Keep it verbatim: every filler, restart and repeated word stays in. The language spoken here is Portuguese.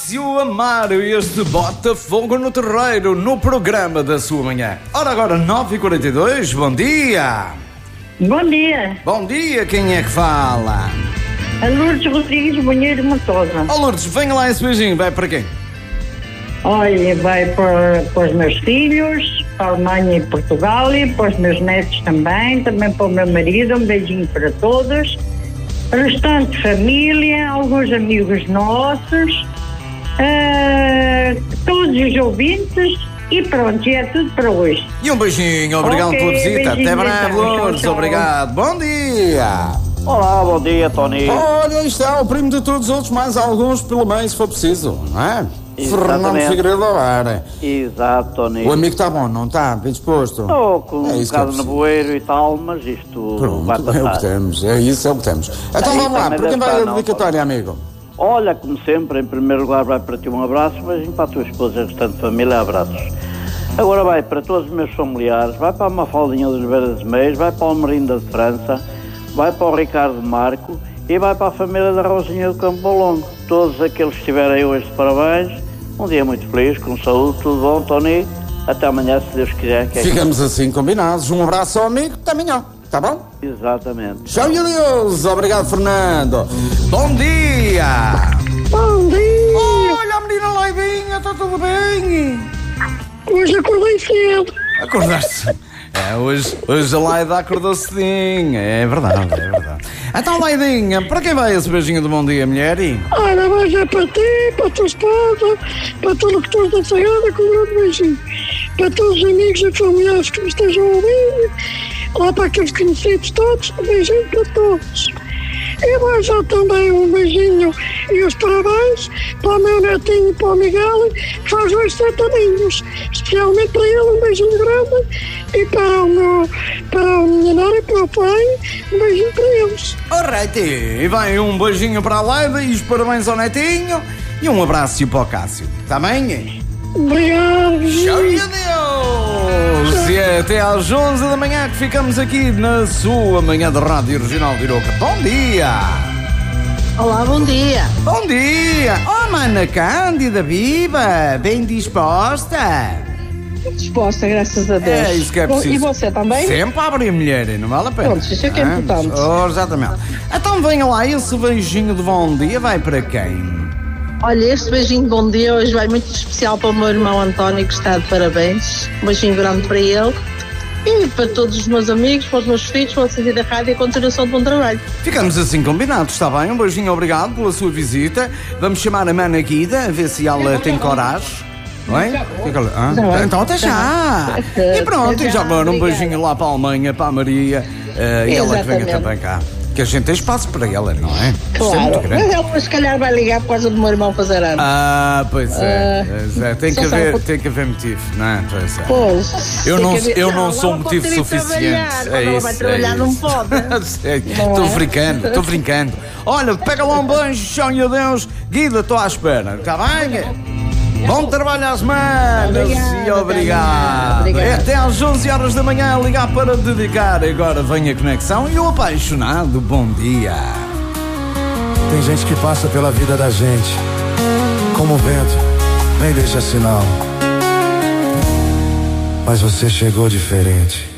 Márcio Amaro e este Botafogo no Terreiro no programa da sua manhã. Ora, agora nove e quarenta e dois, bom dia. Bom dia. Bom dia, quem é que fala? A Lourdes Rodrigues Bonheiro Matosa. Ó, Lourdes, venha lá esse beijinho, vai para quem? Olha, vai para, para os meus filhos, para a Alemanha e Portugal, e para os meus netos também, também para o meu marido, um beijinho para todos. Restante família, alguns amigos nossos, uh, todos os ouvintes, e pronto, e é tudo para hoje. E um beijinho, obrigado okay, pela visita. Até breve, então. Lourdes, Tchau, tchau. Obrigado. Bom dia. Olá, bom dia, Tony. Olha, isto é o primo de todos os outros, mais alguns pelo meio, se for preciso, não é? Exatamente. Fernando Figueiredo Lara. Exato, Tony. O amigo está bom, não está? Bem disposto? Estou com É um isso que é bocado de preciso. nevoeiro e tal, mas isto Pronto, vai é o passar. que temos, é isso, é o que temos. Então Aí vamos lá, também para quem deve vai a estar, não, dedicatória, amigo? Olha, como sempre, em primeiro lugar vai para ti um abraço, mas para a tua esposa e a restante família, abraços. Agora vai para todos os meus familiares, vai para a Mafaldinha dos Beiras de Meios, vai para o Almerinda de França, vai para o Ricardo Marco e vai para a família da Rosinha do Campo Longo. Todos aqueles que estiverem hoje de parabéns. Um dia muito feliz, com saúde, tudo bom, Tony? Até amanhã, se Deus quiser. Que é Ficamos que... assim combinados. Um abraço ao amigo, até amanhã, tá bom? Exatamente. Tchau e adeus. Obrigado, Fernando. Bom dia. Bom dia. Olha a menina Laidinha, está tudo bem? Hoje acordei cedo. Acordaste? É, hoje, hoje a Laida acordou cedinho. É verdade, é verdade. Então, Laidinha, para quem vai esse beijinho de bom dia, mulher? Olha, mas é para ti, para a tua esposa, para tudo que estás da sagrada, com um grande beijinho. Para todos os amigos e familiares que me estejam a ouvir, lá para aqueles conhecidos todos, um beijinho para todos. E vai já também um beijinho e os parabéns para o meu netinho e para o Miguel, que faz dois sete aninhos. Especialmente para ele, um beijinho grande. E para o meu, para o minha nora e para o pai, um beijinho para eles. Alright, e vai um beijinho para a Laida e os parabéns ao netinho e um abraço para o Cássio, está bem? Obrigado. Tchau e adeus! E até às onze da manhã que ficamos aqui na sua manhã de Rádio Regional de Iroca. Bom dia! Olá, bom dia. Bom dia! Oh, mana Cândida, viva! Bem disposta? Disposta, graças a Deus. É isso que é preciso. E você também? Sempre a abrir, mulher, não vale a pena. Pronto, isso é que é Ah, importante. Oh, exatamente. Então venha lá, esse beijinho de bom dia vai para quem? Olha, este beijinho de bom dia hoje vai muito especial para o meu irmão António, que está de parabéns. Um beijinho grande para ele. E para todos os meus amigos, para os meus filhos, para a Sentido da Rádio e a continuação de bom trabalho. Ficamos assim combinados, está bem? Um beijinho, obrigado pela sua visita. Vamos chamar a Mana Guida, a ver se ela tem coragem. Não é? Fica- ah, Não. então até já! E pronto, e já agora um beijinho lá para a Alemanha, para a Maria, eh, e ela que venha Exatamente. também cá. Que a gente tem espaço para ela, não é? Isto é muito Claro, grande. mas ela se calhar vai ligar por causa do meu irmão fazer ano. Ah, pois é, Ah, pois é. Tem, só que sabe haver, porque- tem que haver motivo, não é? Pois é. Pois. Eu tem não, que haver- eu não Ela sou pode motivo ter ido suficiente. trabalhar, quando É ela isso, vai trabalhar, é não isso. pode. Sei, Não Estou é? brincando, estou brincando. Olha, pega lá um beijo, chão e adeus. Guida, estou à espera, está bem? Bom trabalho às manas Obrigada, e obrigado. Obrigada. É até às onze horas da manhã a ligar para dedicar. Agora vem a conexão e o apaixonado, bom dia. Tem gente que passa pela vida da gente como o vento, nem deixa sinal. Mas você chegou diferente.